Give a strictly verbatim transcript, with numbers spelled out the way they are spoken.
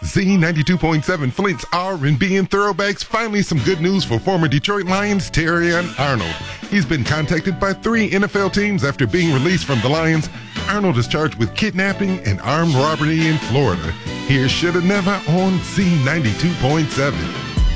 Z ninety-two point seven Flint's R and B and Throwbacks. Finally, some good news for former Detroit Lions Terrion Arnold. He's been contacted by three N F L teams after being released from the Lions. Arnold is charged with kidnapping and armed robbery in Florida. Here's Shoulda Never on Z ninety-two point seven.